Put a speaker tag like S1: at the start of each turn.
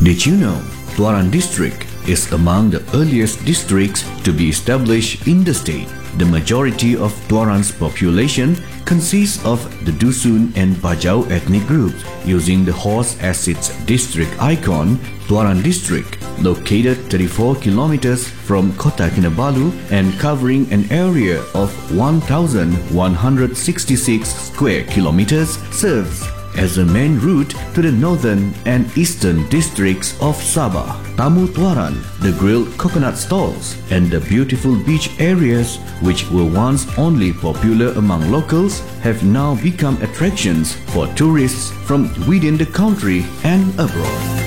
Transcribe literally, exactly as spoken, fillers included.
S1: Did you know Tuaran District is among the earliest districts to be established in the state? The majority of Tuaran's population consists of the Dusun and Bajau ethnic groups. Using the horse as its district icon, Tuaran District, located thirty-four kilometers from Kota Kinabalu and covering an area of one thousand one hundred sixty-six square kilometers, serves as a main route to the northern and eastern districts of Sabah. Tamu Tuaran, the grilled coconut stalls, and the beautiful beach areas which were once only popular among locals have now become attractions for tourists from within the country and abroad.